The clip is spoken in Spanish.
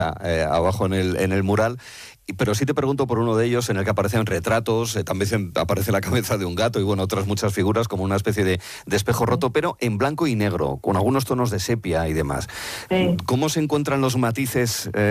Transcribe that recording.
abajo en el mural. Pero sí te pregunto por uno de ellos en el que aparecen retratos, también aparece la cabeza de un gato y bueno, otras muchas figuras como una especie de espejo roto, pero en blanco y negro, con algunos tonos de sepia y demás. Sí. ¿Cómo se encuentran los matices